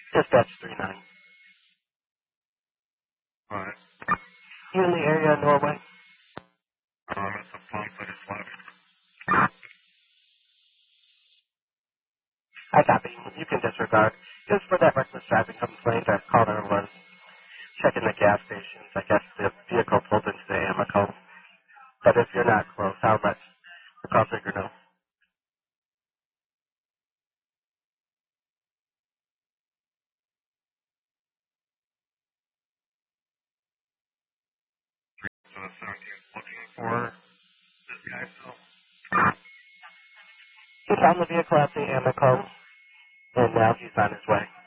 Dispatch 39. Alright. You in the area of Norway? It's a pump that is left. I copy. You can disregard. Just for that reckless driving complaint, our caller was checking the gas stations. I guess the vehicle pulled into the Amoco. But if you're not close, I'll let the call taker know. So the 17th looking for this guy still. He found the vehicle at the Amoco, and now he's on his way.